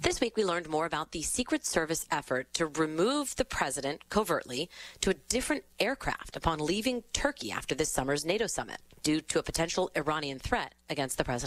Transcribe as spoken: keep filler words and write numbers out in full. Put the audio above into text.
This week, we learned more about the Secret Service effort to remove the president covertly to a different aircraft upon leaving Turkey after this summer's NATO summit due to a potential Iranian threat against the president.